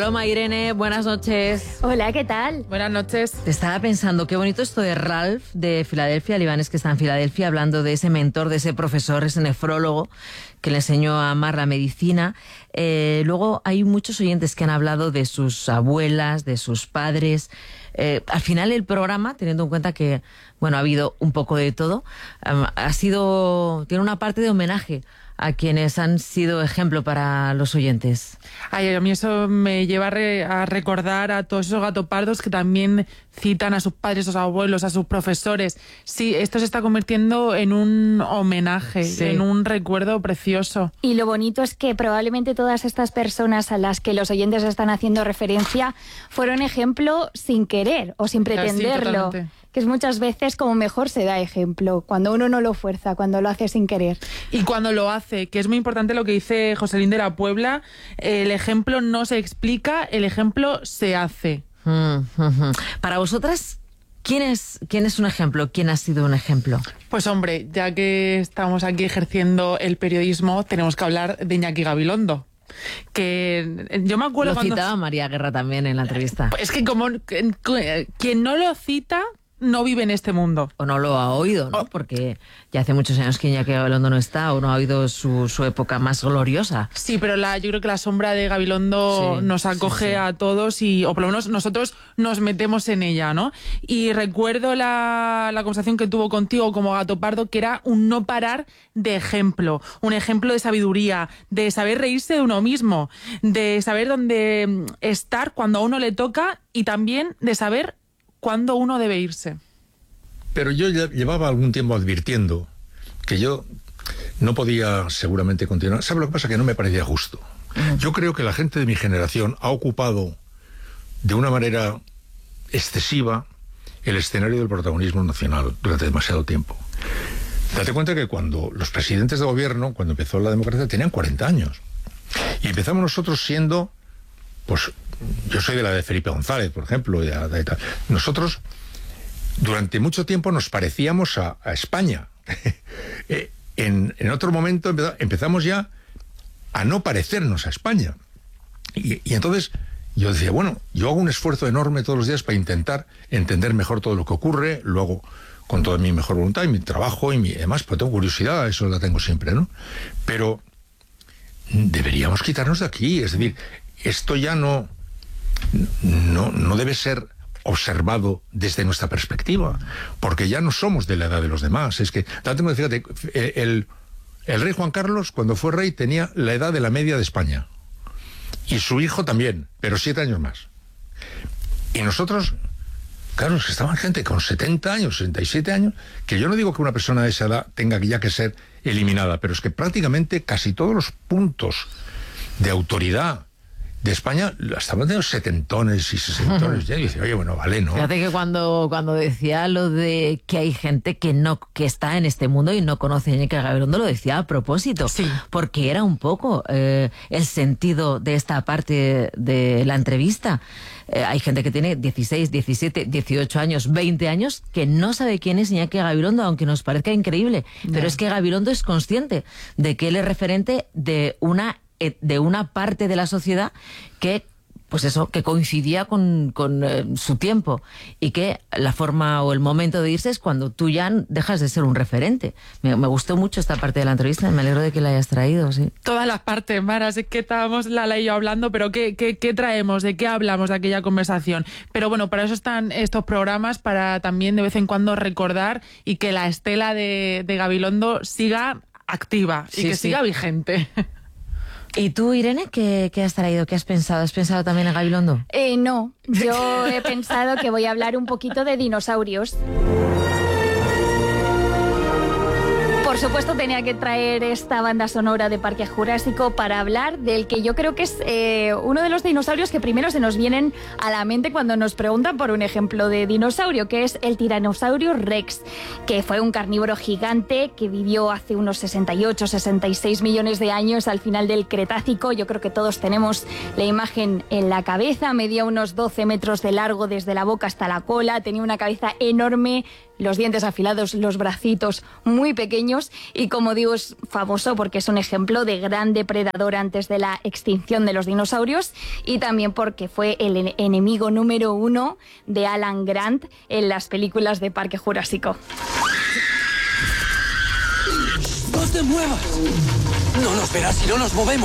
Hola Irene, buenas noches. Hola, ¿qué tal? Buenas noches. Te estaba pensando, qué bonito esto de Ralph de Filadelfia, libanés que está en Filadelfia, hablando de ese mentor, de ese profesor, ese nefrólogo que le enseñó a amar la medicina. Luego hay muchos oyentes que han hablado de sus abuelas, de sus padres. Al final el programa, teniendo en cuenta que ha habido un poco de todo, tiene una parte de homenaje a quienes han sido ejemplo para los oyentes. Ay, a mí eso me lleva a recordar a todos esos gatopardos que también citan a sus padres, a sus abuelos, a sus profesores. Sí, esto se está convirtiendo en un homenaje, sí, en un recuerdo precioso. Y lo bonito es que probablemente todas estas personas a las que los oyentes están haciendo referencia fueron ejemplo sin querer o sin pretenderlo. Sí, que es muchas veces como mejor se da ejemplo, cuando uno no lo fuerza, cuando lo hace sin querer. Y cuando lo hace, que es muy importante lo que dice Joselín de la Puebla, el ejemplo no se explica, el ejemplo se hace. Para vosotras, ¿quién es un ejemplo? ¿Quién ha sido un ejemplo? Pues hombre, ya que estamos aquí ejerciendo el periodismo, tenemos que hablar de Iñaki Gabilondo. Que yo me acuerdo lo citaba María Guerra también en la entrevista. Es que como quien no lo cita no vive en este mundo. O no lo ha oído, ¿no? Porque ya hace muchos años que Iñaki Gabilondo no está, o no ha oído su época más gloriosa. Sí, pero yo creo que la sombra de Gabilondo nos acoge a todos, o por lo menos nosotros nos metemos en ella, ¿no? Y recuerdo la conversación que tuvo contigo como Gatopardo, que era un no parar de ejemplo, un ejemplo de sabiduría, de saber reírse de uno mismo, de saber dónde estar cuando a uno le toca y también de saber cuándo uno debe irse. Pero yo ya llevaba algún tiempo advirtiendo que yo no podía seguramente continuar. ¿Sabes lo que pasa? Que no me parecía justo. Yo creo que la gente de mi generación ha ocupado de una manera excesiva el escenario del protagonismo nacional durante demasiado tiempo. Date cuenta que cuando los presidentes de gobierno, cuando empezó la democracia, tenían 40 años. Y empezamos nosotros siendo, pues, yo soy de la de Felipe González, por ejemplo. Nosotros, durante mucho tiempo, nos parecíamos a España. En otro momento empezamos ya a no parecernos a España. Y entonces yo decía, bueno, yo hago un esfuerzo enorme todos los días para intentar entender mejor todo lo que ocurre, lo hago con toda mi mejor voluntad y mi trabajo y demás, pues tengo curiosidad, eso la tengo siempre, ¿no? Pero deberíamos quitarnos de aquí, es decir, esto ya no debe ser observado desde nuestra perspectiva, porque ya no somos de la edad de los demás. Es que, fíjate, el rey Juan Carlos, cuando fue rey, tenía la edad de la media de España. Y su hijo también, pero 7 años más. Y nosotros, claro, es que estaban gente con 70 años, 67 años, que yo no digo que una persona de esa edad tenga ya que ser eliminada, pero es que prácticamente casi todos los puntos de autoridad de España estaban de los setentones y sesentones. Ya, y dice, oye, bueno, vale, ¿no? Fíjate que cuando decía lo de que hay gente que está en este mundo y no conoce a Iñaki Gabilondo, lo decía a propósito. Sí. Porque era un poco el sentido de esta parte de la entrevista. Hay gente que tiene 16, 17, 18 años, 20 años, que no sabe quién es Iñaki Gabilondo, aunque nos parezca increíble. No. Pero es que Gabilondo es consciente de que él es referente de una parte de la sociedad que, pues eso, que coincidía con su tiempo, y que la forma o el momento de irse es cuando tú ya dejas de ser un referente. Me gustó mucho esta parte de la entrevista, me alegro de que la hayas traído, sí. Todas las partes, Mara, es que estábamos Lala y yo hablando, pero ¿qué traemos? ¿De qué hablamos de aquella conversación? Pero bueno, para eso están estos programas, para también de vez en cuando recordar y que la estela de Gabilondo siga activa y que siga vigente. ¿Y tú, Irene, qué has traído? ¿Qué has pensado? ¿Has pensado también en Gabilondo? No, yo he pensado que voy a hablar un poquito de dinosaurios. Por supuesto tenía que traer esta banda sonora de Parque Jurásico para hablar del que yo creo que es uno de los dinosaurios que primero se nos vienen a la mente cuando nos preguntan por un ejemplo de dinosaurio, que es el Tyrannosaurus Rex, que fue un carnívoro gigante que vivió hace unos 68, 66 millones de años al final del Cretácico. Yo creo que todos tenemos la imagen en la cabeza, medía unos 12 metros de largo desde la boca hasta la cola, tenía una cabeza enorme, los dientes afilados, los bracitos muy pequeños, y, como digo, es famoso porque es un ejemplo de gran depredador antes de la extinción de los dinosaurios y también porque fue el enemigo número 1 de Alan Grant en las películas de Parque Jurásico. ¡No te muevas! No nos verás si no nos movemos.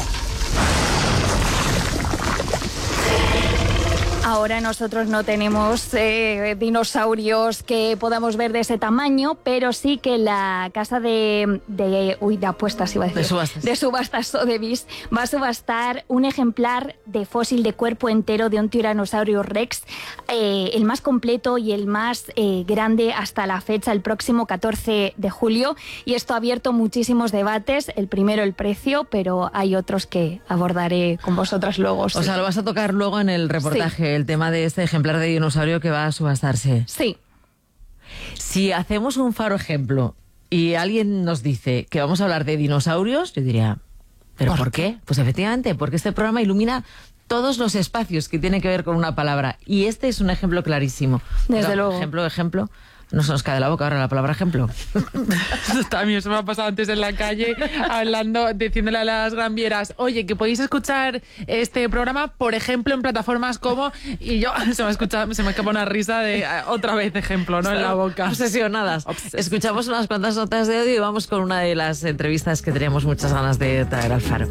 Ahora nosotros no tenemos dinosaurios que podamos ver de ese tamaño, pero sí que la casa de apuestas, iba a decir. De subastas Sotheby's va a subastar un ejemplar de fósil de cuerpo entero de un Tyrannosaurus Rex, el más completo y el más grande hasta la fecha, el próximo 14 de julio. Y esto ha abierto muchísimos debates. El primero, el precio, pero hay otros que abordaré con vosotras luego. O sea, lo vas a tocar luego en el reportaje. Sí. El tema de este ejemplar de dinosaurio que va a subastarse. Sí. Si hacemos un faro ejemplo y alguien nos dice que vamos a hablar de dinosaurios, yo diría, ¿pero por qué? Pues efectivamente, porque este programa ilumina todos los espacios que tienen que ver con una palabra. Y este es un ejemplo clarísimo. Desde luego. Ejemplo. No se nos cae de la boca ahora la palabra ejemplo. También se me ha pasado antes en la calle diciéndole a las granvieras, oye, que podéis escuchar este programa, por ejemplo, en plataformas como... Y yo, se me escapa una risa de otra vez ejemplo, ¿no? En la boca. Obsesionadas. Escuchamos unas cuantas notas de audio y vamos con una de las entrevistas que teníamos muchas ganas de traer al faro.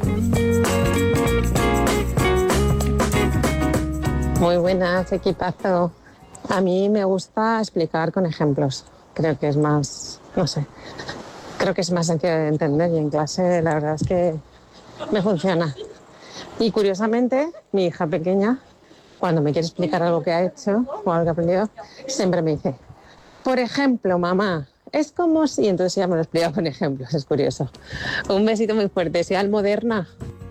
Muy buenas, equipazo. A mí me gusta explicar con ejemplos. Creo que es más, creo que es más sencillo de entender y en clase la verdad es que me funciona. Y curiosamente, mi hija pequeña, cuando me quiere explicar algo que ha hecho o algo que ha aprendido, siempre me dice, por ejemplo, mamá, es como si... Y entonces ella me lo explica con ejemplos, es curioso. Un besito muy fuerte, sea moderna.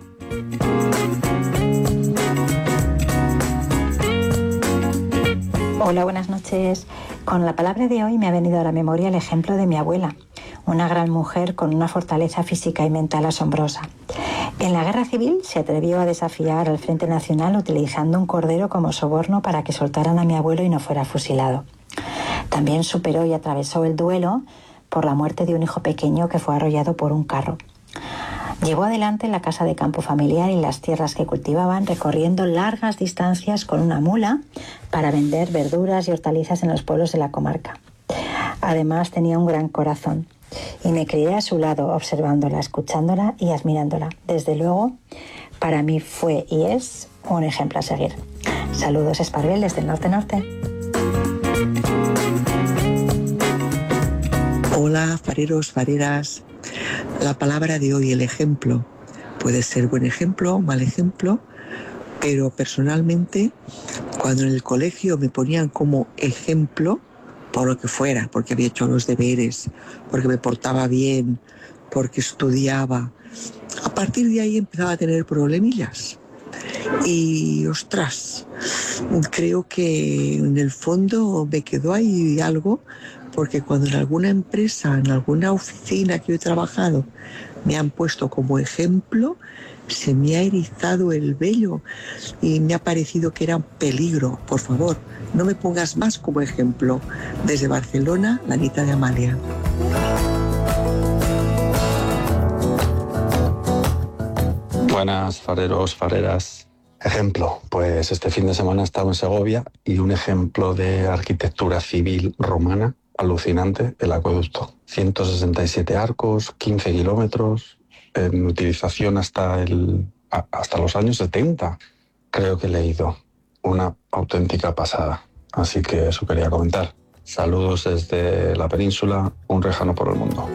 Hola, buenas noches. Con la palabra de hoy me ha venido a la memoria el ejemplo de mi abuela, una gran mujer con una fortaleza física y mental asombrosa. En la Guerra Civil se atrevió a desafiar al Frente Nacional utilizando un cordero como soborno para que soltaran a mi abuelo y no fuera fusilado. También superó y atravesó el duelo por la muerte de un hijo pequeño que fue arrollado por un carro. Llevó adelante la casa de campo familiar y las tierras que cultivaban, recorriendo largas distancias con una mula para vender verduras y hortalizas en los pueblos de la comarca. Además, tenía un gran corazón y me crié a su lado, observándola, escuchándola y admirándola. Desde luego, para mí fue y es un ejemplo a seguir. Saludos, Esparvel, desde el norte-norte. Hola, fareros, fareras. La palabra de hoy, el ejemplo, puede ser buen ejemplo o mal ejemplo, pero personalmente, cuando en el colegio me ponían como ejemplo, por lo que fuera, porque había hecho los deberes, porque me portaba bien, porque estudiaba, a partir de ahí empezaba a tener problemillas. Y, ostras, creo que en el fondo me quedó ahí algo, porque cuando en alguna empresa, en alguna oficina que yo he trabajado, me han puesto como ejemplo, se me ha erizado el vello y me ha parecido que era un peligro. Por favor, no me pongas más como ejemplo. Desde Barcelona, la Anita de Amalia. Buenas, fareros, fareras. Ejemplo, pues este fin de semana he estado en Segovia y un ejemplo de arquitectura civil romana alucinante, el acueducto. 167 arcos, 15 kilómetros, en utilización hasta los años 70. Creo que he leído. Una auténtica pasada. Así que eso quería comentar. Saludos desde la península, un rejano por el mundo.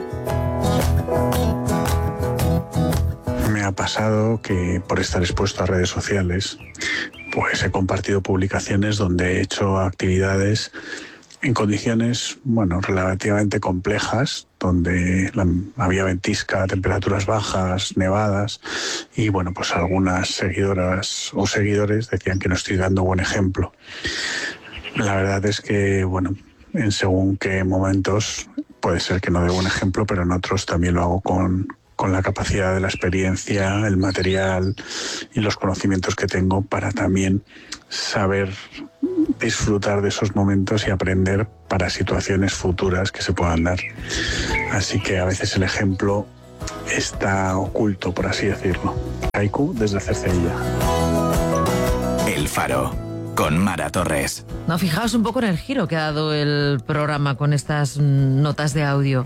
Me ha pasado que por estar expuesto a redes sociales, pues he compartido publicaciones donde he hecho actividades en condiciones, relativamente complejas, donde había ventisca, temperaturas bajas, nevadas, y pues algunas seguidoras o seguidores decían que no estoy dando buen ejemplo. La verdad es que, en según qué momentos puede ser que no dé buen ejemplo, pero en otros también lo hago con la capacidad de la experiencia, el material y los conocimientos que tengo para también saber disfrutar de esos momentos y aprender para situaciones futuras que se puedan dar. Así que a veces el ejemplo está oculto, por así decirlo. Kaiku desde Cercedilla. El Faro, con Mara Torres. No, fijaos un poco en el giro que ha dado el programa con estas notas de audio.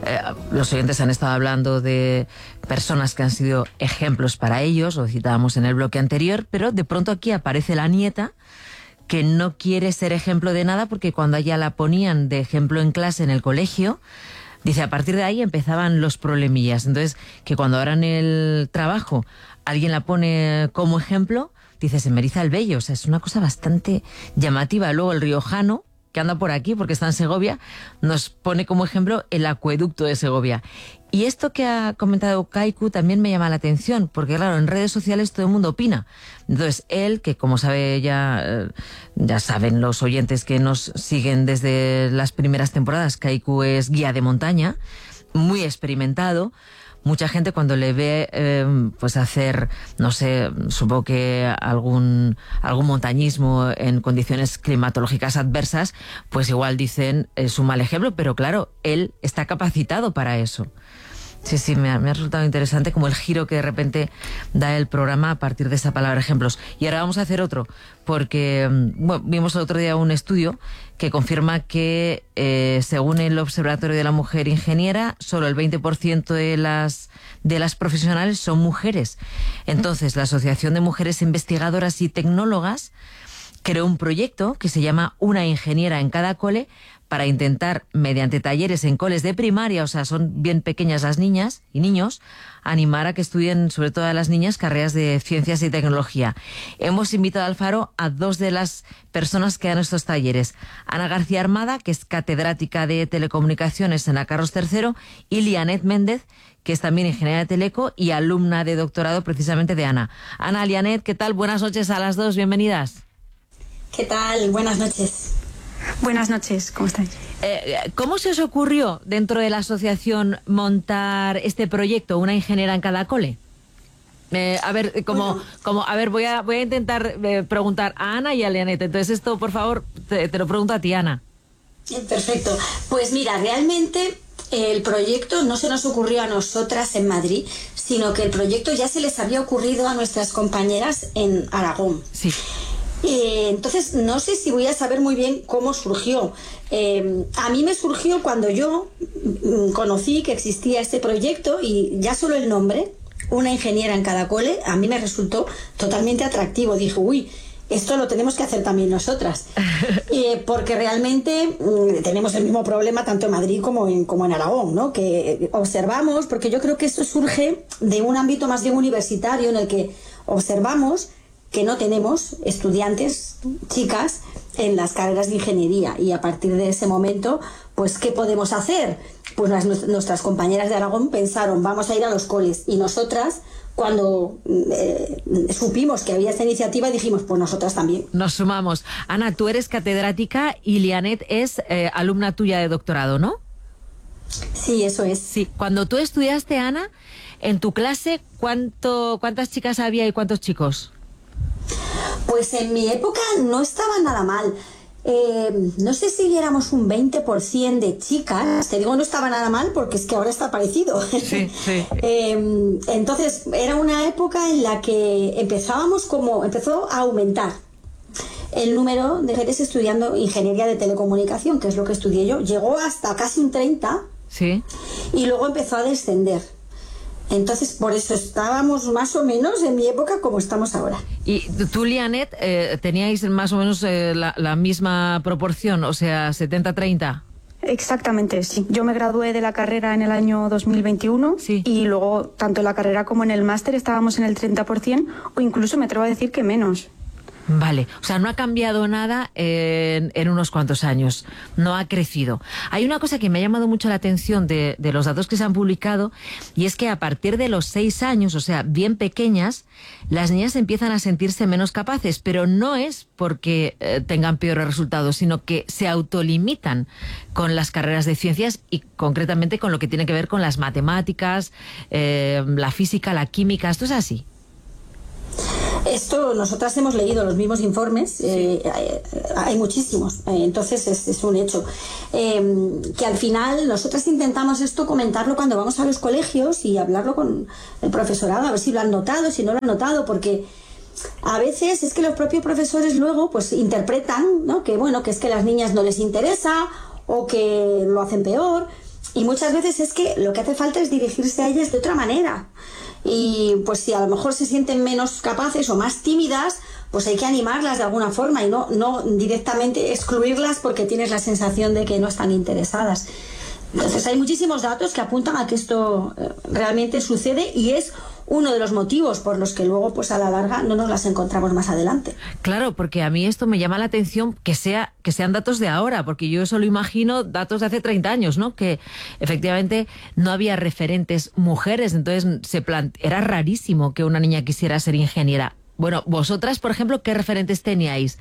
Los oyentes han estado hablando de personas que han sido ejemplos para ellos, lo citábamos en el bloque anterior, pero de pronto aquí aparece la nieta que no quiere ser ejemplo de nada porque cuando a ella la ponían de ejemplo en clase en el colegio, dice, a partir de ahí empezaban los problemillas. Entonces, que cuando ahora en el trabajo alguien la pone como ejemplo, dice, se me eriza el vello. O sea, es una cosa bastante llamativa. Luego el riojano, que anda por aquí porque está en Segovia, nos pone como ejemplo el acueducto de Segovia. Y esto que ha comentado Kaiku también me llama la atención, porque claro, en redes sociales todo el mundo opina. Entonces él, que como sabe ya saben los oyentes que nos siguen desde las primeras temporadas, Kaiku es guía de montaña, muy experimentado. Mucha gente cuando le ve pues hacer, no sé, supongo que algún montañismo en condiciones climatológicas adversas, pues igual dicen es un mal ejemplo, pero claro, él está capacitado para eso. Sí, me ha resultado interesante como el giro que de repente da el programa a partir de esa palabra ejemplos. Y ahora vamos a hacer otro, porque vimos el otro día un estudio que confirma que según el Observatorio de la Mujer Ingeniera, solo el 20% de las profesionales son mujeres. Entonces, la Asociación de Mujeres Investigadoras y Tecnólogas creó un proyecto que se llama Una ingeniera en cada cole, para intentar, mediante talleres en coles de primaria, o sea, son bien pequeñas las niñas y niños, animar a que estudien, sobre todo a las niñas, carreras de ciencias y tecnología. Hemos invitado al Faro a dos de las personas que dan estos talleres. Ana García Armada, que es catedrática de telecomunicaciones en la Carlos III, y Lianet Méndez, que es también ingeniera de teleco y alumna de doctorado precisamente de Ana. Ana, Lianet, ¿qué tal? Buenas noches a las dos, bienvenidas. ¿Qué tal? Buenas noches. Buenas noches, ¿cómo estáis? ¿Cómo se os ocurrió dentro de la asociación montar este proyecto, Una ingeniera en cada cole? Voy a intentar preguntar a Ana y a Lianet. Entonces esto, por favor, te lo pregunto a ti, Ana. Perfecto. Pues mira, realmente el proyecto no se nos ocurrió a nosotras en Madrid, sino que el proyecto ya se les había ocurrido a nuestras compañeras en Aragón. Sí. Entonces no sé si voy a saber muy bien cómo surgió. A mí me surgió cuando yo conocí que existía este proyecto y ya solo el nombre, Una ingeniera en cada cole, a mí me resultó totalmente atractivo. Dije, uy, esto lo tenemos que hacer también nosotras, porque realmente tenemos el mismo problema tanto en Madrid como en Aragón, ¿no? Que observamos, porque yo creo que esto surge de un ámbito más bien universitario en el que observamos que no tenemos estudiantes, chicas, en las carreras de ingeniería, y a partir de ese momento, pues ¿qué podemos hacer? Pues nuestras compañeras de Aragón pensaron, vamos a ir a los coles, y nosotras, cuando supimos que había esta iniciativa, dijimos, pues nosotras también. Nos sumamos. Ana, tú eres catedrática y Lianet es alumna tuya de doctorado, ¿no? Sí, eso es. Sí. Cuando tú estudiaste, Ana, en tu clase, ¿cuántas chicas había y cuántos chicos? Pues en mi época no estaba nada mal. No sé si éramos un 20% de chicas. Te digo, no estaba nada mal porque es que ahora está parecido. Sí, sí. Entonces, era una época en la que empezó a aumentar el número de mujeres estudiando ingeniería de telecomunicación, que es lo que estudié yo. Llegó hasta casi un 30%. Sí. Y luego empezó a descender. Entonces, por eso estábamos más o menos en mi época como estamos ahora. ¿Y tú, Lianet, teníais más o menos la misma proporción, o sea, 70-30? Exactamente, sí. Yo me gradué de la carrera en el año 2021 sí. Y luego, tanto en la carrera como en el máster, estábamos en el 30%, o incluso me atrevo a decir que menos. Vale, o sea, no ha cambiado nada en unos cuantos años, no ha crecido. Hay una cosa que me ha llamado mucho la atención de los datos que se han publicado, y es que a partir de los 6 años, o sea, bien pequeñas, las niñas empiezan a sentirse menos capaces, pero no es porque tengan peores resultados, sino que se autolimitan con las carreras de ciencias y concretamente con lo que tiene que ver con las matemáticas, la física, la química. ¿Esto es así? Esto, nosotras hemos leído los mismos informes, hay muchísimos, entonces es un hecho. Que al final nosotras intentamos esto comentarlo cuando vamos a los colegios y hablarlo con el profesorado, a ver si lo han notado, si no lo han notado, porque a veces es que los propios profesores luego pues interpretan, ¿no? Que bueno, que es que a las niñas no les interesa o que lo hacen peor, y muchas veces es que lo que hace falta es dirigirse a ellas de otra manera. Y pues si a lo mejor se sienten menos capaces o más tímidas, pues hay que animarlas de alguna forma y no directamente excluirlas porque tienes la sensación de que no están interesadas. Entonces hay muchísimos datos que apuntan a que esto realmente sucede y es uno de los motivos por los que luego pues a la larga no nos las encontramos más adelante. Claro, porque a mí esto me llama la atención que sean datos de ahora, porque yo solo imagino datos de hace 30 años, ¿no? Que efectivamente no había referentes mujeres, entonces era rarísimo que una niña quisiera ser ingeniera. Bueno, vosotras, por ejemplo, ¿qué referentes teníais?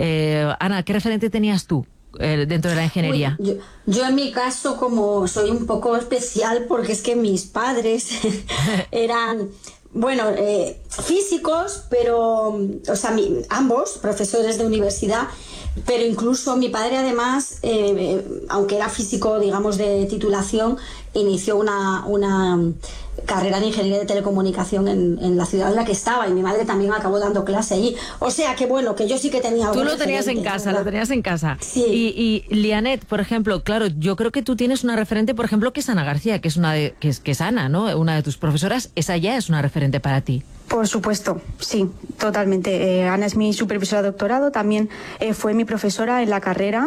Ana, ¿qué referente tenías tú dentro de la ingeniería? Yo en mi caso, como soy un poco especial, porque es que mis padres eran, bueno, físicos, pero, o sea, ambos profesores de universidad, pero incluso mi padre además, aunque era físico, digamos, de titulación, inició una carrera de ingeniería de telecomunicación en la ciudad en la que estaba, y mi madre también acabó dando clase allí. O sea que bueno, que yo sí que tenía... Tú lo tenías en casa, ¿verdad? Lo tenías en casa. Sí. Y Lianet, por ejemplo, claro, yo creo que tú tienes una referente, por ejemplo, que es Ana García, que es Ana, ¿no? Una de tus profesoras, esa ya es una referente para ti. Por supuesto, sí, totalmente. Ana es mi supervisora de doctorado, también fue mi profesora en la carrera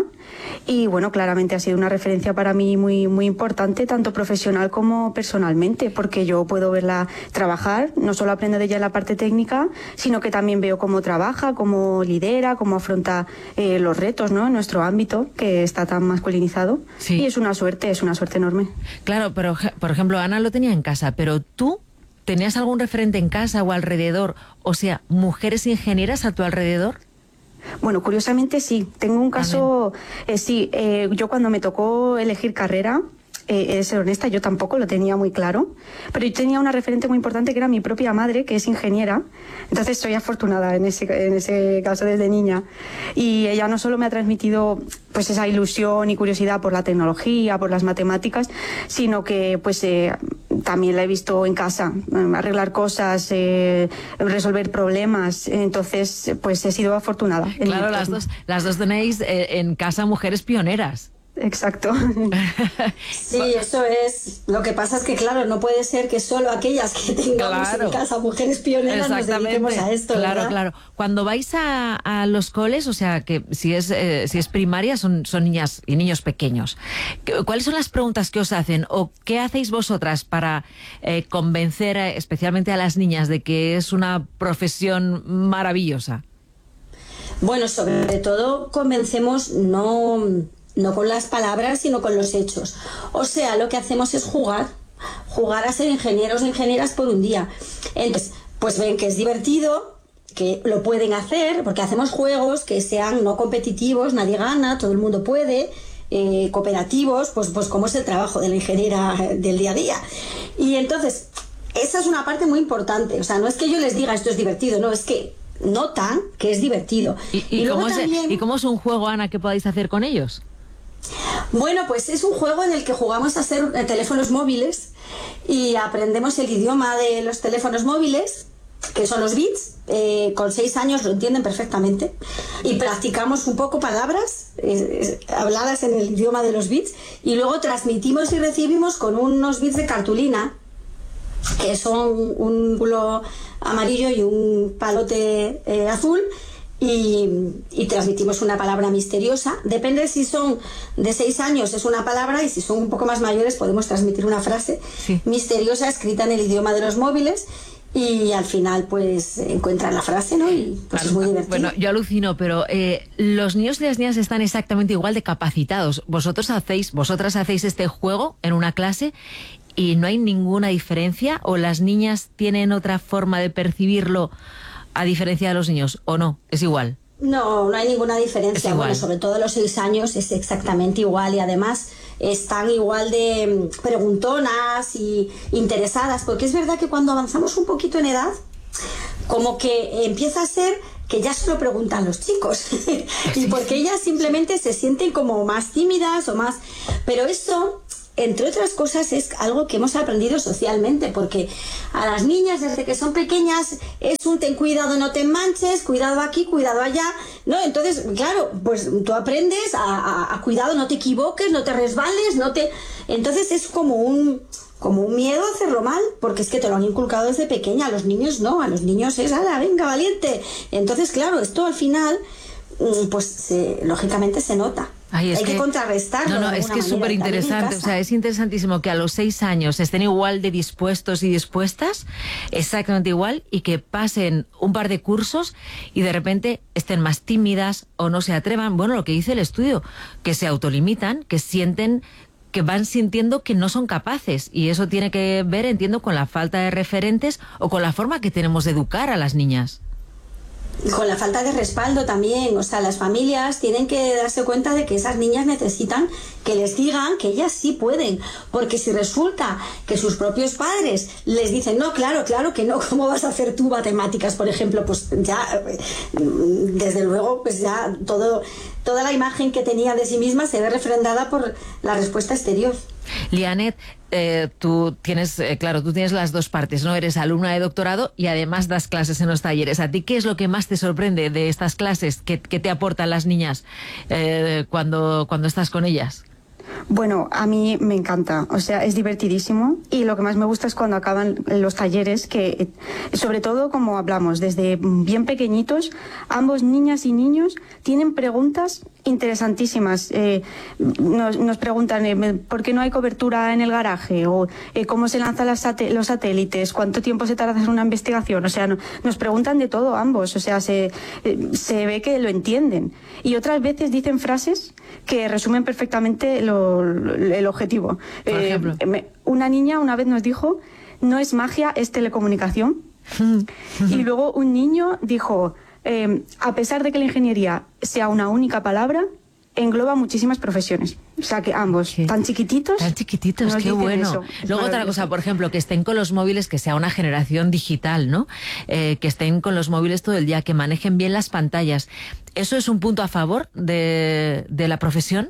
y bueno, claramente ha sido una referencia para mí muy, muy importante, tanto profesional como personalmente, porque yo puedo verla trabajar, no solo aprendo de ella en la parte técnica, sino que también veo cómo trabaja, cómo lidera, cómo afronta los retos, ¿no? En nuestro ámbito, que está tan masculinizado. Sí. Y es una suerte enorme. Claro, pero por ejemplo, Ana lo tenía en casa, pero tú... ¿Tenías algún referente en casa o alrededor? O sea, ¿mujeres ingenieras a tu alrededor? Bueno, curiosamente sí. Tengo un caso, yo cuando me tocó elegir carrera, he de ser honesta, yo tampoco lo tenía muy claro, pero yo tenía una referente muy importante que era mi propia madre, que es ingeniera, entonces soy afortunada en ese caso desde niña, y ella no solo me ha transmitido pues esa ilusión y curiosidad por la tecnología, por las matemáticas, sino que pues también la he visto en casa, arreglar cosas, resolver problemas, entonces pues he sido afortunada. Claro, las dos tenéis en casa mujeres pioneras. Exacto. Sí, eso es. Lo que pasa es que, claro, no puede ser que solo aquellas que tengamos en casa mujeres pioneras nos dediquemos a esto, Claro, ¿verdad? claro. Cuando vais a los coles, o sea, que si es primaria, son niñas y niños pequeños. ¿Cuáles son las preguntas que os hacen o qué hacéis vosotras para convencer especialmente a las niñas de que es una profesión maravillosa? Bueno, sobre todo convencemos no con las palabras, sino con los hechos. O sea, lo que hacemos es jugar a ser ingenieros e ingenieras por un día. Entonces, pues ven que es divertido, que lo pueden hacer, porque hacemos juegos que sean no competitivos, nadie gana, todo el mundo puede, cooperativos, pues como es el trabajo de la ingeniera del día a día. Y entonces, esa es una parte muy importante. O sea, no es que yo les diga esto es divertido, no, es que notan que es divertido. ¿Y cómo es un juego, Ana, que podáis hacer con ellos? Bueno, pues es un juego en el que jugamos a ser teléfonos móviles y aprendemos el idioma de los teléfonos móviles, que son los bits. Con 6 años lo entienden perfectamente y practicamos un poco palabras habladas en el idioma de los bits y luego transmitimos y recibimos con unos bits de cartulina, que son un bulo amarillo y un palote azul. Y transmitimos una palabra misteriosa. Depende si son de 6 años es una palabra y si son un poco más mayores podemos transmitir una frase misteriosa escrita en el idioma de los móviles y al final pues encuentran la frase, ¿no? Y pues es muy divertido. Bueno, yo alucino, pero los niños y las niñas están exactamente igual de capacitados. Vosotras hacéis este juego en una clase y no hay ninguna diferencia, o las niñas tienen otra forma de percibirlo a diferencia de los niños, ¿o no? ¿Es igual? No hay ninguna diferencia. Bueno, sobre todo a los 6 años es exactamente igual y además están igual de preguntonas y interesadas, porque es verdad que cuando avanzamos un poquito en edad, como que empieza a ser que ya se lo preguntan los chicos y porque ellas simplemente se sienten como más tímidas o más... Pero eso, entre otras cosas, es algo que hemos aprendido socialmente, porque a las niñas desde que son pequeñas es un ten cuidado, no te manches, cuidado aquí, cuidado allá, ¿no? Entonces, claro, pues tú aprendes a cuidado, no te equivoques, no te resbales, no te... Entonces es como un miedo a hacerlo mal, porque es que te lo han inculcado desde pequeña. A los niños no, a los niños es, ¡hala, venga, valiente! Entonces, claro, esto al final, pues lógicamente se nota. Ay, hay que contrarrestarlo. No, es que es súper interesante. O sea, es interesantísimo que a los 6 años estén igual de dispuestos y dispuestas, exactamente igual, y que pasen un par de cursos y de repente estén más tímidas o no se atrevan. Bueno, lo que dice el estudio, que se autolimitan, que sienten... que van sintiendo que no son capaces, y eso tiene que ver, entiendo, con la falta de referentes o con la forma que tenemos de educar a las niñas. Y con la falta de respaldo también. O sea, las familias tienen que darse cuenta de que esas niñas necesitan que les digan que ellas sí pueden, porque si resulta que sus propios padres les dicen, no, claro que no, ¿cómo vas a hacer tú matemáticas, por ejemplo? Pues ya, desde luego, pues ya toda la imagen que tenía de sí misma se ve refrendada por la respuesta exterior. Lianet, tú tienes las dos partes, ¿no? Eres alumna de doctorado y además das clases en los talleres. ¿A ti qué es lo que más te sorprende de estas clases? ¿Qué te aportan las niñas cuando estás con ellas? Bueno, a mí me encanta, o sea, es divertidísimo, y lo que más me gusta es cuando acaban los talleres, que sobre todo, como hablamos, desde bien pequeñitos, ambos, niñas y niños, tienen preguntas interesantísimas. Nos preguntan ¿por qué no hay cobertura en el garaje? O ¿cómo se lanzan los satélites? ¿Cuánto tiempo se tarda en hacer una investigación? O sea, nos preguntan de todo ambos, o sea, se ve que lo entienden. Y otras veces dicen frases que resumen perfectamente el objetivo. Por ejemplo, una niña una vez nos dijo, no es magia, es telecomunicación. Y luego un niño dijo, a pesar de que la ingeniería sea una única palabra, engloba muchísimas profesiones. O sea que ambos, tan chiquititos, qué bueno. Eso. Luego otra cosa, por ejemplo, que estén con los móviles, que sea una generación digital, ¿no? Que estén con los móviles todo el día, que manejen bien las pantallas. ¿Eso es un punto a favor de la profesión?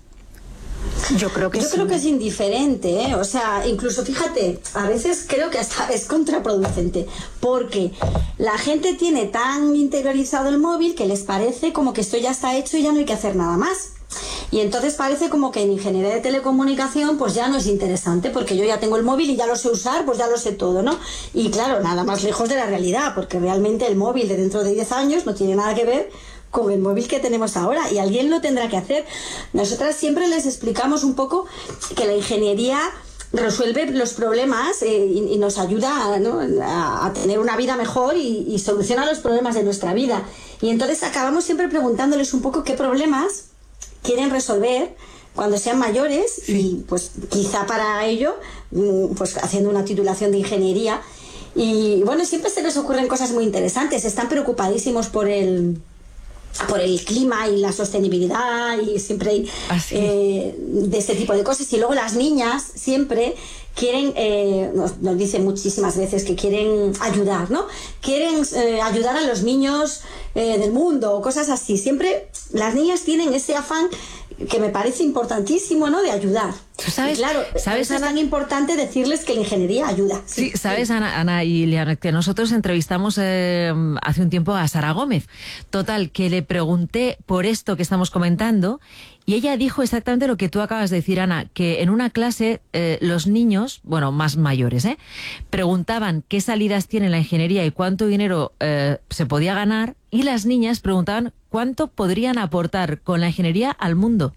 Yo creo que es indiferente, ¿eh? O sea, incluso fíjate, a veces creo que hasta es contraproducente, porque la gente tiene tan interiorizado el móvil que les parece como que esto ya está hecho y ya no hay que hacer nada más. Y entonces parece como que en ingeniería de telecomunicación pues ya no es interesante, porque yo ya tengo el móvil y ya lo sé usar, pues ya lo sé todo, ¿no? Y claro, nada más lejos de la realidad, porque realmente el móvil de dentro de 10 años no tiene nada que ver con el móvil que tenemos ahora, y alguien lo tendrá que hacer. Nosotras siempre les explicamos un poco que la ingeniería resuelve los problemas y nos ayuda, ¿no?, a tener una vida mejor y soluciona los problemas de nuestra vida. Y entonces acabamos siempre preguntándoles un poco qué problemas quieren resolver cuando sean mayores, y pues quizá para ello pues haciendo una titulación de ingeniería. Y bueno, siempre se les ocurren cosas muy interesantes. Están preocupadísimos por el clima y la sostenibilidad, y siempre hay de este tipo de cosas. Y luego las niñas siempre quieren, nos dicen muchísimas veces que quieren ayudar, ¿no? Quieren ayudar a los niños del mundo, o cosas así. Siempre las niñas tienen ese afán que me parece importantísimo, ¿no?, de ayudar. ¿Sabes, y claro, ¿sabes, es Ana? tan importante decirles que la ingeniería ayuda. Sí, sabes, Ana y Lianet, que nosotros entrevistamos hace un tiempo a Sara Gómez. Total, que le pregunté por esto que estamos comentando, y ella dijo exactamente lo que tú acabas de decir, Ana, que en una clase los niños, bueno, más mayores, preguntaban qué salidas tiene la ingeniería y cuánto dinero se podía ganar, y las niñas preguntaban cuánto podrían aportar con la ingeniería al mundo.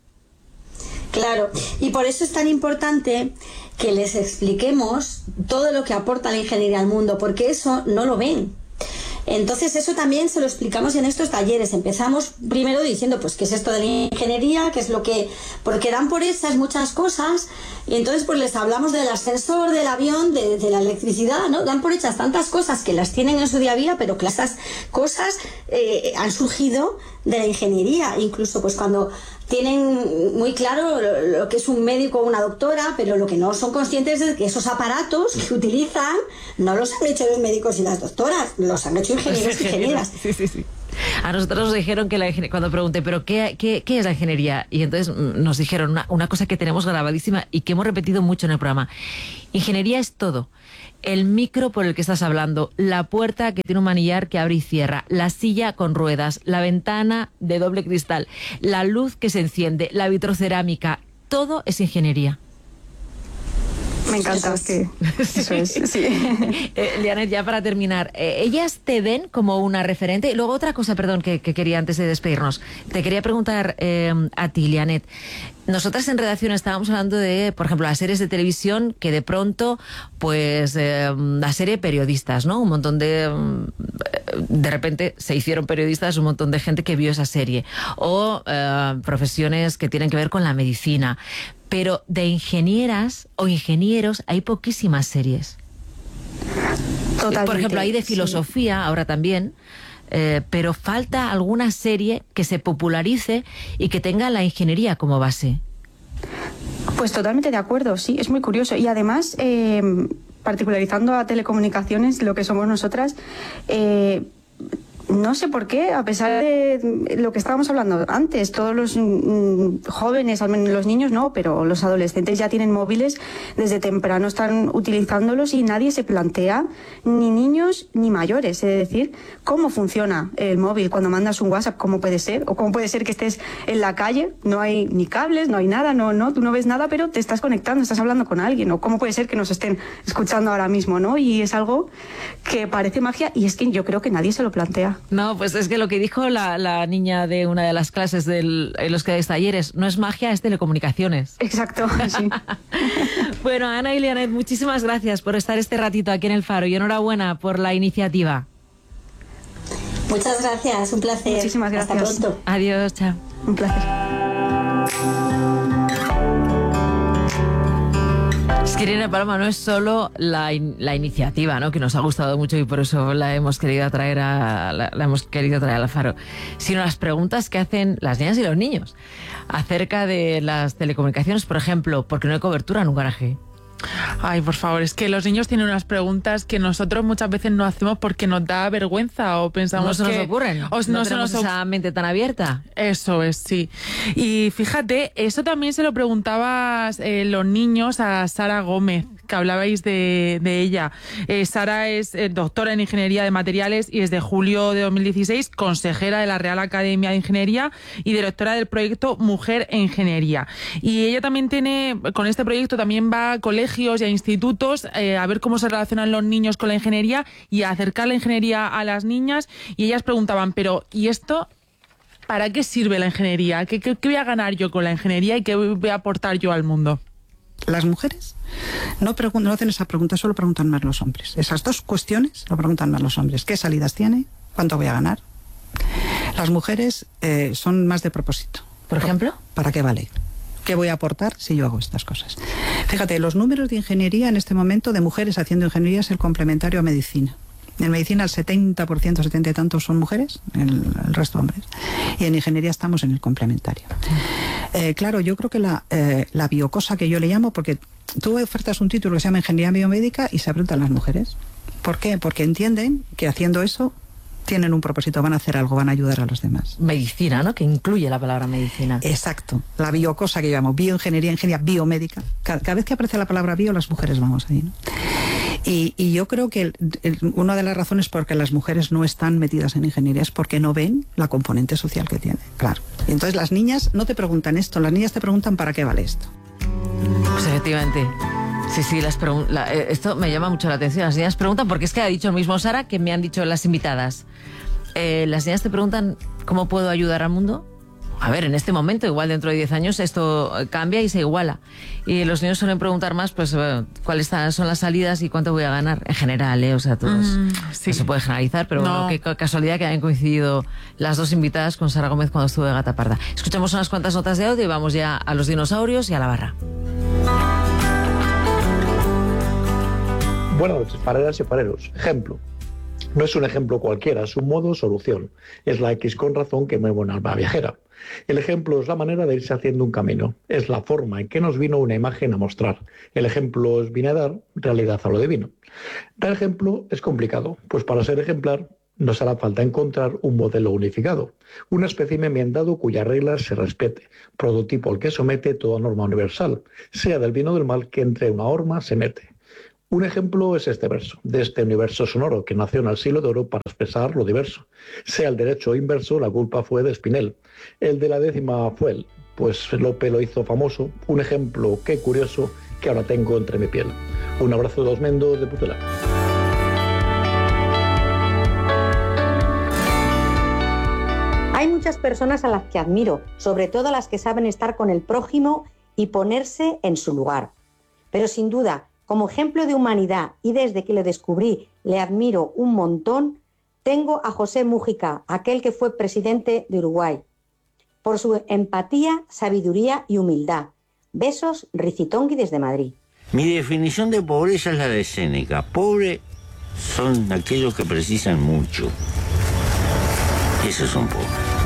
Claro, y por eso es tan importante que les expliquemos todo lo que aporta la ingeniería al mundo, porque eso no lo ven. Entonces eso también se lo explicamos en estos talleres. Empezamos primero diciendo pues qué es esto de la ingeniería, qué es lo que... porque dan por hechas muchas cosas, y entonces pues les hablamos del ascensor, del avión, de la electricidad, ¿no? Dan por hechas tantas cosas que las tienen en su día a día, pero que esas cosas han surgido de la ingeniería. Incluso pues cuando tienen muy claro lo que es un médico o una doctora, pero lo que no son conscientes es que esos aparatos que utilizan no los han hecho los médicos y las doctoras, los han hecho ingenieros y ingenieras. Sí. A nosotros nos dijeron que cuando pregunté, ¿pero qué es la ingeniería? Y entonces nos dijeron una cosa que tenemos grabadísima y que hemos repetido mucho en el programa. Ingeniería es todo. El micro por el que estás hablando, la puerta que tiene un manillar que abre y cierra, la silla con ruedas, la ventana de doble cristal, la luz que se enciende, la vitrocerámica, todo es ingeniería. Me encanta que eso es, sí. Lianet, ya para terminar, ellas te ven como una referente. Y luego otra cosa, perdón, que quería antes de despedirnos. Te quería preguntar a ti, Lianet. Nosotras en redacción estábamos hablando de, por ejemplo, las series de televisión que de pronto, pues, la serie periodistas, ¿no? Un montón de repente se hicieron periodistas un montón de gente que vio esa serie. O profesiones que tienen que ver con la medicina. Pero de ingenieras o ingenieros hay poquísimas series. Totalmente. Por ejemplo, hay de filosofía, sí. Ahora también, pero falta alguna serie que se popularice y que tenga la ingeniería como base. Pues totalmente de acuerdo, sí, es muy curioso. Y además, particularizando a telecomunicaciones, lo que somos nosotras, no sé por qué, a pesar de lo que estábamos hablando antes, todos los jóvenes, al menos los niños no, pero los adolescentes ya tienen móviles, desde temprano están utilizándolos y nadie se plantea, ni niños ni mayores, es decir, cómo funciona el móvil cuando mandas un WhatsApp, cómo puede ser, o cómo puede ser que estés en la calle, no hay ni cables, no hay nada, tú no ves nada, pero te estás conectando, estás hablando con alguien, o cómo puede ser que nos estén escuchando ahora mismo, ¿no? Y es algo que parece magia y es que yo creo que nadie se lo plantea. No, pues es que lo que dijo la niña de una de las clases en los que dais talleres, no es magia, es telecomunicaciones. Exacto, sí. Bueno, Ana y Lianet, muchísimas gracias por estar este ratito aquí en El Faro y enhorabuena por la iniciativa. Muchas gracias, un placer. Muchísimas gracias. Hasta pronto. Adiós, chao. Un placer. Irene Paloma, no es solo la iniciativa, ¿no?, que nos ha gustado mucho y por eso la hemos querido traer al Faro, sino las preguntas que hacen las niñas y los niños acerca de las telecomunicaciones. Por ejemplo, ¿por qué no hay cobertura en un garaje? Ay, por favor, es que los niños tienen unas preguntas que nosotros muchas veces no hacemos porque nos da vergüenza o pensamos que... No se nos ocurren, no tenemos esa mente tan abierta. Eso es, sí. Y fíjate, eso también se lo preguntabas los niños a Sara Gómez, que hablabais de ella. Sara es doctora en Ingeniería de Materiales y desde julio de 2016 consejera de la Real Academia de Ingeniería y directora del proyecto Mujer en Ingeniería. Y ella también con este proyecto también va a colegios y a institutos a ver cómo se relacionan los niños con la ingeniería y a acercar la ingeniería a las niñas. Y ellas preguntaban, pero ¿y esto para qué sirve la ingeniería? ¿Qué voy a ganar yo con la ingeniería y qué voy a aportar yo al mundo? Las mujeres no hacen esa pregunta, solo preguntan más los hombres. Esas dos cuestiones lo preguntan más los hombres. ¿Qué salidas tiene? ¿Cuánto voy a ganar? Las mujeres son más de propósito. ¿Por ejemplo? ¿Para qué vale? ¿Qué voy a aportar si yo hago estas cosas? Fíjate, los números de ingeniería en este momento de mujeres haciendo ingeniería es el complementario a medicina. En medicina el 70%, 70 y tantos son mujeres, el resto hombres. Y en ingeniería estamos en el complementario. Claro, yo creo que la biocosa que yo le llamo, porque tú ofertas un título que se llama Ingeniería Biomédica y se preguntan las mujeres. ¿Por qué? Porque entienden que haciendo eso tienen un propósito, van a hacer algo, van a ayudar a los demás. Medicina, ¿no?, que incluye la palabra medicina. Exacto, la biocosa que yo llamo bioingeniería, ingeniería biomédica. Cada vez que aparece la palabra bio, las mujeres vamos ahí, ¿no? Y yo creo que una de las razones por que las mujeres no están metidas en ingeniería es porque no ven la componente social que tiene, claro. Y entonces las niñas no te preguntan esto, las niñas te preguntan ¿para qué vale esto? Pues efectivamente. Sí, esto me llama mucho la atención. Las niñas preguntan, porque es que ha dicho el mismo Sara que me han dicho las invitadas. Las niñas te preguntan ¿cómo puedo ayudar al mundo? A ver, en este momento, igual dentro de 10 años, esto cambia y se iguala. Y los niños suelen preguntar más, pues, cuáles son las salidas y cuánto voy a ganar. En general, o sea, todos. Sí. No se puede generalizar, pero bueno, qué casualidad que hayan coincidido las dos invitadas con Sara Gómez cuando estuvo de Gata Parda. Escuchamos unas cuantas notas de audio y vamos ya a los dinosaurios y a la barra. Buenas noches, fareras y fareros. Ejemplo. No es un ejemplo cualquiera, es un modo solución. Es la X con razón que mueve una alma viajera. El ejemplo es la manera de irse haciendo un camino. Es la forma en que nos vino una imagen a mostrar. El ejemplo es viene a dar realidad a lo divino. Dar ejemplo es complicado, pues para ser ejemplar nos hará falta encontrar un modelo unificado, un espécimen bien dado cuyas reglas se respete, prototipo al que somete toda norma universal, sea del bien o del mal que entre una horma se mete. Un ejemplo es este verso, de este universo sonoro que nació en el siglo de oro para expresar lo diverso. Sea el derecho inverso, la culpa fue de Spinel. El de la décima fue él, pues Lope lo hizo famoso. Un ejemplo, qué curioso, que ahora tengo entre mi piel. Un abrazo de Osmendo de Pucela. Hay muchas personas a las que admiro, sobre todo las que saben estar con el prójimo y ponerse en su lugar. Pero sin duda, como ejemplo de humanidad, y desde que lo descubrí le admiro un montón, tengo a José Mújica, aquel que fue presidente de Uruguay, por su empatía, sabiduría y humildad. Besos, Ricitongui desde Madrid. Mi definición de pobreza es la de Séneca. Pobre son aquellos que precisan mucho. Esos son pobres.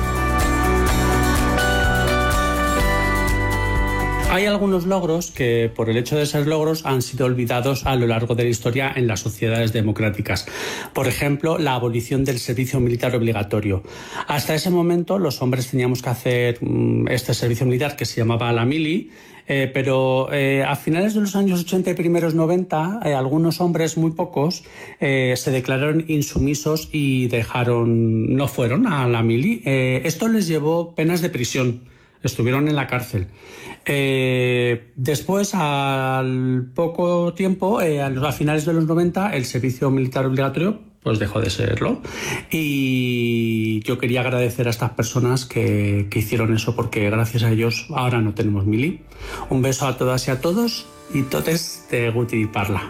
Hay algunos logros que, por el hecho de ser logros, han sido olvidados a lo largo de la historia en las sociedades democráticas. Por ejemplo, la abolición del servicio militar obligatorio. Hasta ese momento, los hombres teníamos que hacer este servicio militar que se llamaba la mili, pero a finales de los años 80 y primeros 90, algunos hombres, muy pocos, se declararon insumisos y no fueron a la mili. Esto les llevó penas de prisión. Estuvieron en la cárcel. Después, al poco tiempo, a finales de los 90, el servicio militar obligatorio pues dejó de serlo. Y yo quería agradecer a estas personas que hicieron eso, porque gracias a ellos ahora no tenemos mili. Un beso a todas y a todos, y totes de Guti y Parla.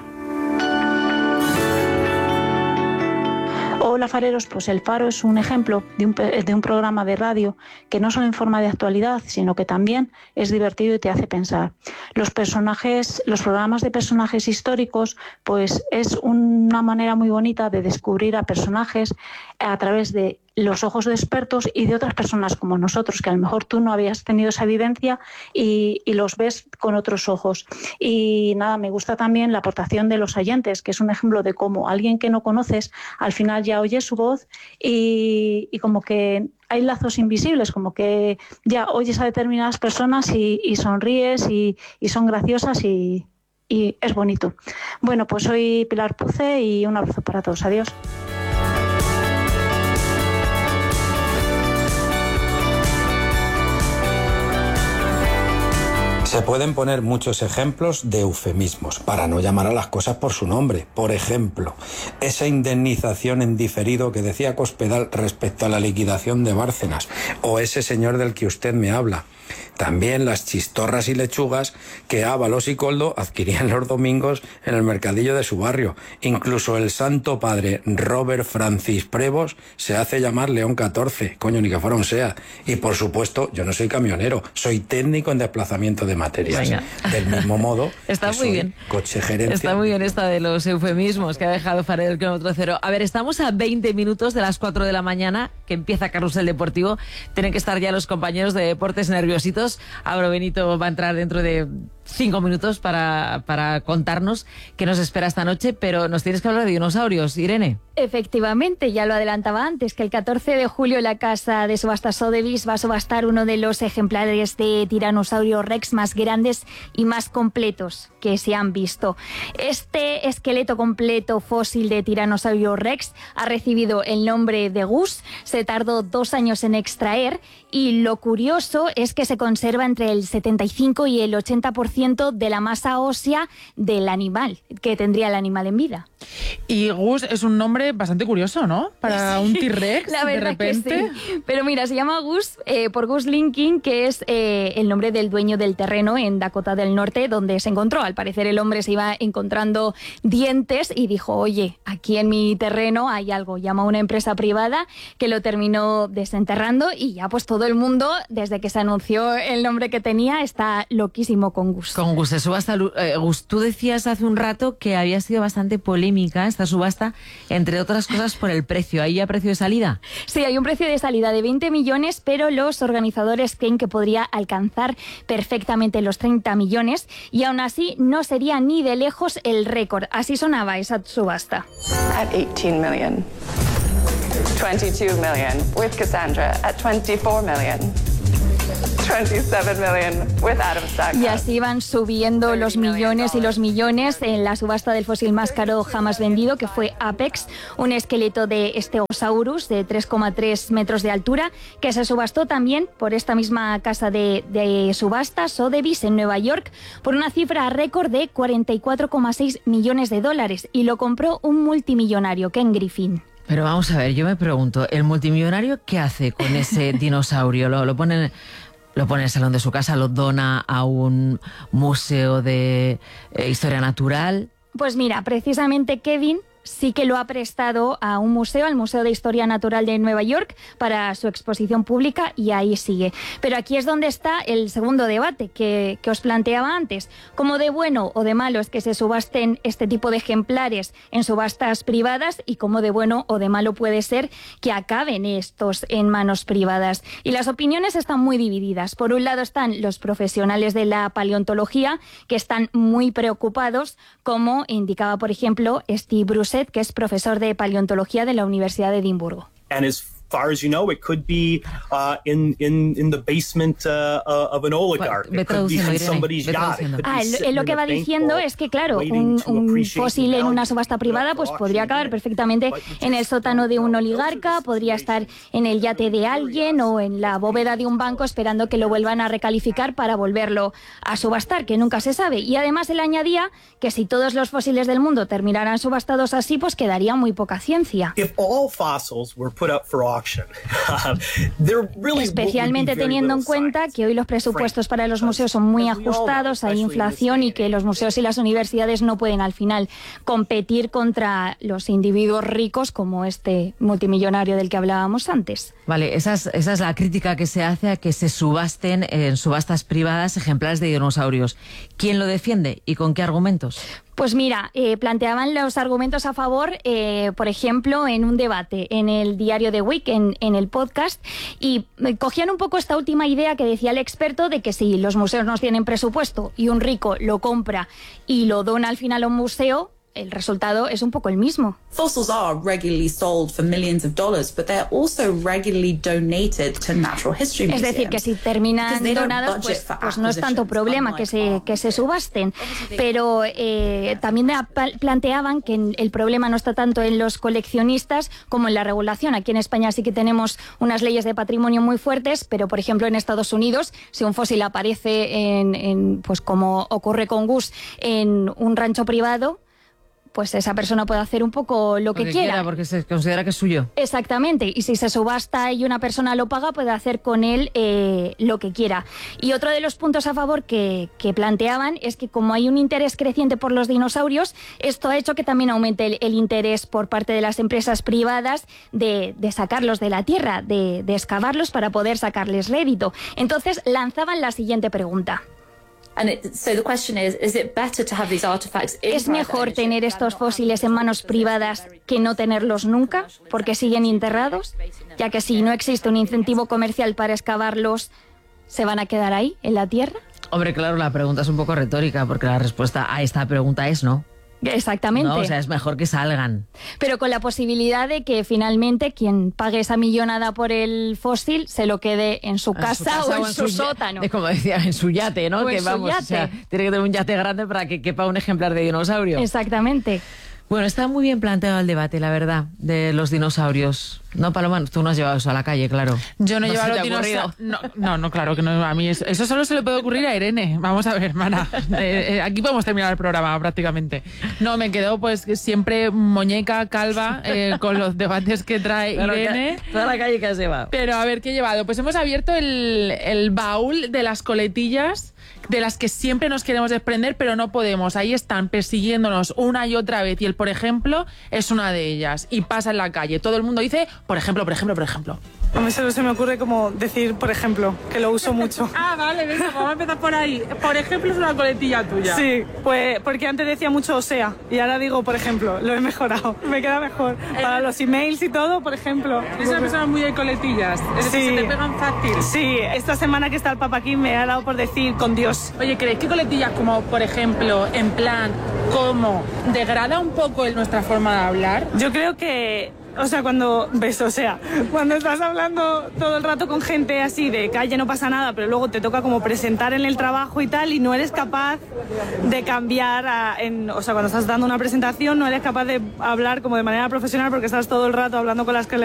Hola fareros, pues El Faro es un ejemplo de un programa de radio que no solo informa de actualidad, sino que también es divertido y te hace pensar. Los programas de personajes históricos, pues es una manera muy bonita de descubrir a personajes a través de los ojos de expertos y de otras personas como nosotros, que a lo mejor tú no habías tenido esa vivencia y los ves con otros ojos. Y nada, me gusta también la aportación de los oyentes, que es un ejemplo de cómo alguien que no conoces, al final ya oyes su voz y como que hay lazos invisibles, como que ya oyes a determinadas personas y sonríes y son graciosas y es bonito. Bueno, pues soy Pilar Puce y un abrazo para todos. Adiós. Se pueden poner muchos ejemplos de eufemismos para no llamar a las cosas por su nombre. Por ejemplo, esa indemnización en diferido que decía Cospedal respecto a la liquidación de Bárcenas, o ese señor del que usted me habla. También las chistorras y lechugas que Ábalos y Coldo adquirían los domingos en el mercadillo de su barrio. Incluso el santo padre Robert Francis Prevost se hace llamar León XIV, coño, ni que fuera un SEAT. Y por supuesto, yo no soy camionero, soy técnico en desplazamiento de materias. Venga. Del mismo modo, está muy bien. Coche gerencia. Está muy bien esta de los eufemismos que ha dejado Farel el kilómetro cero. A ver, estamos a 20 minutos de las 4 de la mañana, que empieza Carrusel Deportivo. Tienen que estar ya los compañeros de deportes nerviositos. Ahora Benito va a entrar dentro de 5 minutos para contarnos qué nos espera esta noche, pero nos tienes que hablar de dinosaurios, Irene. Efectivamente, ya lo adelantaba antes, que el 14 de julio la casa de subastas Sotheby's va a subastar uno de los ejemplares de tiranosaurio Rex más grandes y más completos que se han visto. Este esqueleto completo fósil de tiranosaurio Rex ha recibido el nombre de Gus, se tardó 2 años en extraer y lo curioso es que se conserva entre el 75 y el 80% 1% de la masa ósea del animal, que tendría el animal en vida. Y Gus es un nombre bastante curioso, ¿no? Para un T-Rex, la verdad, de repente. Que sí. Pero mira, se llama Gus por Gus Linking, que es el nombre del dueño del terreno en Dakota del Norte, donde se encontró. Al parecer el hombre se iba encontrando dientes y dijo, oye, aquí en mi terreno hay algo. Llama a una empresa privada que lo terminó desenterrando y ya pues todo el mundo, desde que se anunció el nombre que tenía, está loquísimo con Gus. Con Gus, de subasta. Gus, tú decías hace un rato que había sido bastante polémica esta subasta, entre otras cosas por el precio. ¿Hay ya precio de salida? Sí, hay un precio de salida de 20 millones, pero los organizadores creen que podría alcanzar perfectamente los 30 millones y aún así no sería ni de lejos el récord. Así sonaba esa subasta. At 18 million. 22 million with Cassandra at 24 million. 27 million with Adam Stackhouse. Y así van subiendo los millones y los millones en la subasta del fósil más caro jamás vendido, que fue Apex, un esqueleto de Stegosaurus de 3,3 metros de altura, que se subastó también por esta misma casa de subastas, Sotheby's, en Nueva York, por una cifra récord de 44,6 millones de dólares, y lo compró un multimillonario, Ken Griffin. Pero vamos a ver, yo me pregunto, ¿el multimillonario qué hace con ese dinosaurio? ¿Lo pone en el salón de su casa, lo dona a un museo de historia natural? Pues mira, precisamente Kevin sí que lo ha prestado a un museo, al Museo de Historia Natural de Nueva York, para su exposición pública, y ahí sigue. Pero aquí es donde está el segundo debate que os planteaba antes. ¿Cómo de bueno o de malo es que se subasten este tipo de ejemplares en subastas privadas, y cómo de bueno o de malo puede ser que acaben estos en manos privadas? Y las opiniones están muy divididas. Por un lado están los profesionales de la paleontología, que están muy preocupados, como indicaba, por ejemplo, Steve Bruce, que es profesor de paleontología de la Universidad de Edimburgo. And as far as you know, it could be in the basement of an oligarch. It could be in somebody's yacht. Lo que va diciendo es que, claro, un fósil en una subasta privada pues podría acabar perfectamente en el sótano de un oligarca, podría estar en el yate de alguien o en la bóveda de un banco esperando que lo vuelvan a recalificar para volverlo a subastar, que nunca se sabe. Y además él añadía que si todos los fósiles del mundo terminaran subastados así, pues quedaría muy poca ciencia. If all fossils were put up for auction, especialmente teniendo en cuenta que hoy los presupuestos para los museos son muy ajustados, hay inflación, y que los museos y las universidades no pueden al final competir contra los individuos ricos como este multimillonario del que hablábamos antes. Vale, esa es la crítica que se hace a que se subasten en subastas privadas ejemplares de dinosaurios. ¿Quién lo defiende y con qué argumentos? Pues mira, planteaban los argumentos a favor, por ejemplo, en un debate en el diario The Week, en el podcast, y cogían un poco esta última idea que decía el experto de que si los museos no tienen presupuesto y un rico lo compra y lo dona al final a un museo, el resultado es un poco el mismo. Fossils are regularly sold for millions of dollars, but they're also regularly donated to natural history museums. Es decir, que si terminan donadas, pues no es tanto problema que se subasten. Pero también planteaban que el problema no está tanto en los coleccionistas como en la regulación. Aquí en España sí que tenemos unas leyes de patrimonio muy fuertes, pero por ejemplo en Estados Unidos, si un fósil aparece pues como ocurre con Gus, en un rancho privado, pues esa persona puede hacer un poco lo que quiera. Porque se considera que es suyo. Exactamente. Y si se subasta y una persona lo paga, puede hacer con él lo que quiera. Y otro de los puntos a favor que planteaban es que como hay un interés creciente por los dinosaurios, esto ha hecho que también aumente el interés por parte de las empresas privadas de sacarlos de la tierra, de excavarlos para poder sacarles rédito. Entonces lanzaban la siguiente pregunta. ¿Es mejor tener estos fósiles en manos privadas que no tenerlos nunca, porque siguen enterrados? Ya que si no existe un incentivo comercial para excavarlos, ¿se van a quedar ahí, en la tierra? Hombre, claro, la pregunta es un poco retórica, porque la respuesta a esta pregunta es no. Exactamente. No, o sea, es mejor que salgan. Pero con la posibilidad de que finalmente quien pague esa millonada por el fósil se lo quede en su casa o en su sótano. Es como decía, en su yate, ¿no? O que en vamos, su yate. O sea, tiene que tener un yate grande para que quepa un ejemplar de dinosaurio. Exactamente. Bueno, está muy bien planteado el debate, la verdad, de los dinosaurios. No, Paloma, tú no has llevado eso a la calle, claro. Yo no he llevado los dinosaurios. No, claro que no. A mí eso solo se le puede ocurrir a Irene. Vamos a ver, Mara. Aquí podemos terminar el programa prácticamente. No, me quedo pues siempre muñeca, calva, con los debates que trae Irene. Toda la calle que has llevado. Pero a ver, ¿qué he llevado? Pues hemos abierto el baúl de las coletillas de las que siempre nos queremos desprender, pero no podemos. Ahí están persiguiéndonos una y otra vez. Y el por ejemplo es una de ellas. Y pasa en la calle. Todo el mundo dice, por ejemplo. A mí solo se me ocurre como decir, por ejemplo, que lo uso mucho. Vale, venga, vamos a empezar por ahí. Por ejemplo es una coletilla tuya. Sí, pues porque antes decía mucho o sea, y ahora digo, por ejemplo, lo he mejorado. Me queda mejor. Para los emails y todo, por ejemplo. Es una persona muy de coletillas. Es decir, se te pegan fácil. Sí, esta semana que está el Papa aquí me ha dado por decir con Dios. Oye, ¿crees que coletillas como, por ejemplo, en plan, como, degrada un poco nuestra forma de hablar? Yo creo que... cuando estás hablando todo el rato con gente así de calle no pasa nada, pero luego te toca como presentar en el trabajo y tal, y no eres capaz de cambiar cuando estás dando una presentación no eres capaz de hablar como de manera profesional porque estás todo el rato hablando con las que